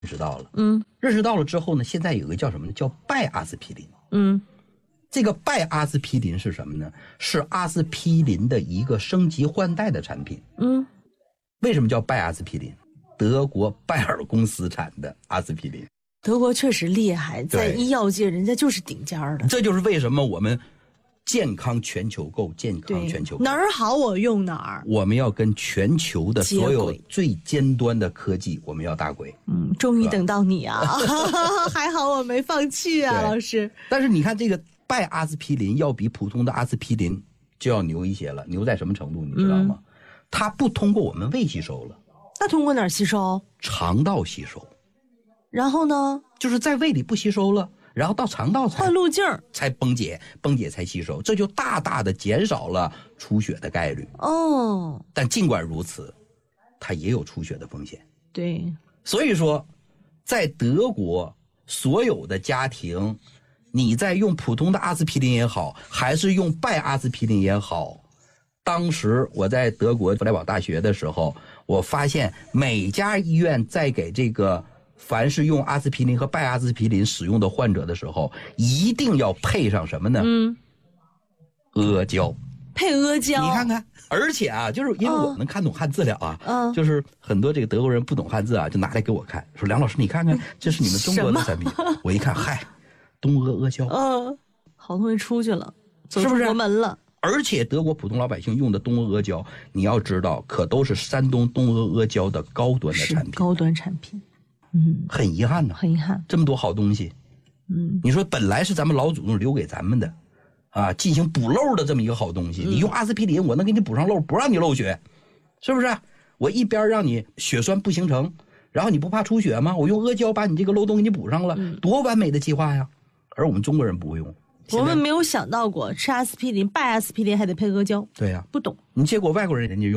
识到了。认识到了之后呢，现在有一个叫什么呢？叫拜阿司匹林。这个拜阿司匹林是什么呢？是阿司匹林的一个升级换代的产品。为什么叫拜阿司匹林？德国拜耳公司产的阿司匹林。 德国确实厉害，在医药界人家就是顶尖的。 这就是为什么我们健康全球购，健康全球购， 哪儿好我用哪儿。 我们要跟全球的所有最尖端的科技，我们要搭轨。 终于等到你啊！还好我没放弃啊，老师。 但是你看这个拜阿司匹林要比普通的阿司匹林就要牛一些了，牛在什么程度你知道吗？它不通过我们胃吸收了， 那通过哪儿吸收？ 肠道吸收。 然后呢？就是在胃里不吸收了，然后到肠道换路径才崩解才吸收，这就大大的减少了出血的概率。但尽管如此，它也有出血的风险。 对， 所以说，在德国所有的家庭，你在用普通的阿司匹林也好，还是用拜阿司匹林也好，当时我在德国弗莱堡大学的时候，我发现每家医院在给这个凡是用阿司匹林和拜阿司匹林使用的患者的时候，一定要配上什么呢？阿胶。 配阿胶。 你看看，而且啊，就是因为我能看懂汉字了啊，就是很多这个德国人不懂汉字啊，就拿来给我看，说梁老师你看看，这是你们中国的产品。我一看，嗨，东阿阿胶。 好东西出去了，走出国门了。 而且德国普通老百姓用的东阿阿胶，你要知道，可都是山东东阿阿胶的高端的产品。 高端产品。 很遗憾呢， 很遗憾， 这么多好东西。你说本来是咱们老祖宗留给咱们的啊，进行补漏的这么一个好东西，你用阿司匹林，我能给你补上漏，不让你漏血，是不是？我一边让你血栓不形成，然后你不怕出血吗？我用阿胶把你这个漏洞给你补上了，多完美的计划呀！而我们中国人不会用， 我们没有想到过吃阿司匹林、拜阿司匹林还得配阿胶。 对呀， 不懂。 你结果外国人家用。